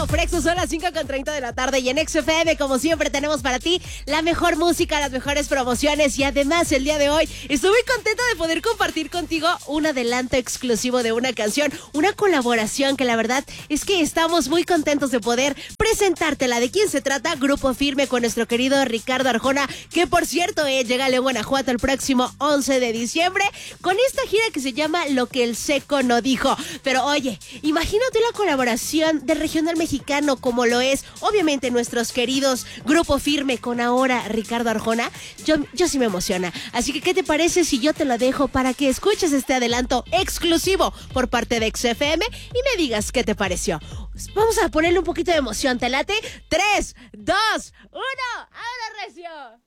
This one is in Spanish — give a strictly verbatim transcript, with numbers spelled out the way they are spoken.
todo Frexo, son las cinco con treinta de la tarde y en X F M, como siempre, tenemos para ti la mejor música, las mejores promociones y además el día de hoy estoy muy contenta de poder compartir contigo un adelanto exclusivo de una canción, una colaboración que la verdad es que estamos muy contentos de poder presentártela. ¿De quién se trata? Grupo Firme con nuestro querido Ricardo Arjona, que por cierto eh, llega a León, Guanajuato el próximo once de diciembre con esta gira que se llama Lo que el Seco no dijo. Pero oye, imagínate la colaboración del regional mexicano como lo es, obviamente, nuestros queridos Grupo Firme con ahora Ricardo Arjona. Yo, yo sí me emociona. Así que, ¿qué te parece si yo te lo dejo para que escuches este adelanto exclusivo por parte de X F M y me digas qué te pareció? Vamos a ponerle un poquito de emoción, ¿te late? tres, dos, uno, ¡ahora recio!